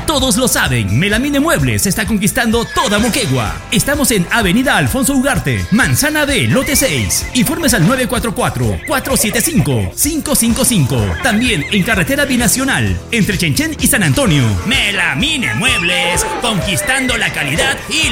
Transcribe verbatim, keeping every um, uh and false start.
todos lo saben, Melamine Muebles está conquistando toda Moquegua. Estamos en Avenida Alfonso Ugarte, Manzana B, Lote seis. Informes al nueve cuatro cuatro, cuatro siete cinco, cinco cinco cinco. También en carretera binacional, entre Chenchen y San Antonio. Melamine Muebles, conquistando la calidad y